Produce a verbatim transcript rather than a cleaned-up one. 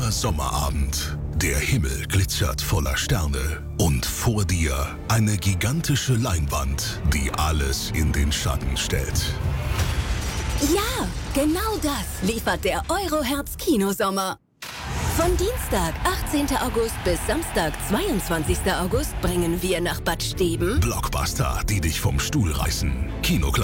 Wundervoller Sommerabend. Der Himmel glitzert voller Sterne. Und vor dir eine gigantische Leinwand, die alles in den Schatten stellt. Ja, genau das liefert der Euroherbst Kinosommer. Von Dienstag, achtzehnten August bis Samstag, zweiundzwanzigsten August bringen wir nach Bad Steben Blockbuster, die dich vom Stuhl reißen. Kino